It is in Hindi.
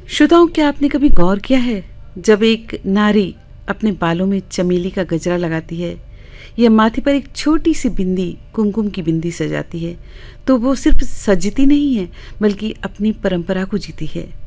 श्रोताओं, क्या आपने कभी गौर किया है, जब एक नारी अपने बालों में चमेली का गजरा लगाती है या माथे पर एक छोटी सी बिंदी, कुमकुम की बिंदी सजाती है, तो वो सिर्फ सजती नहीं है बल्कि अपनी परंपरा को जीती है।